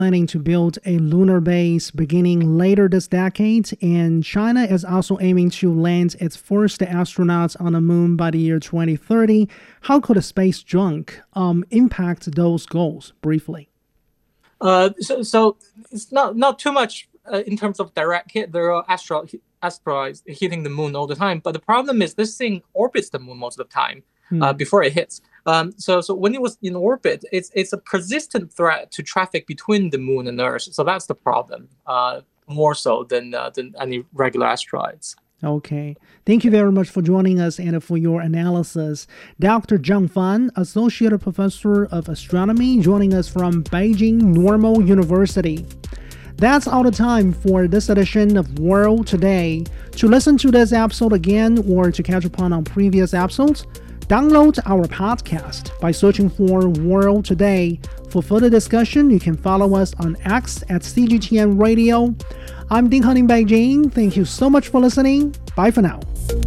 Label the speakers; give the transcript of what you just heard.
Speaker 1: planning to build a lunar base beginning later this decade, and China is also aiming to land its first astronauts on the moon by the year 2030. How could a space junk impact those goals, briefly?
Speaker 2: So it's not too much in terms of direct hit. There are asteroids hitting the moon all the time, but the problem is this thing orbits the moon most of the time before it hits. So when it was in orbit, it's a persistent threat to traffic between the moon and Earth. So that's the problem, more so than any regular asteroids.
Speaker 1: Okay. Thank you very much for joining us and for your analysis. Dr. Zheng Fan, Associate Professor of Astronomy, joining us from Beijing Normal University. That's all the time for this edition of World Today. To listen to this episode again or to catch up on previous episodes, download our podcast by searching for World Today. For further discussion, you can follow us on X at CGTN Radio. I'm Ding Han in Beijing. Thank you so much for listening. Bye for now.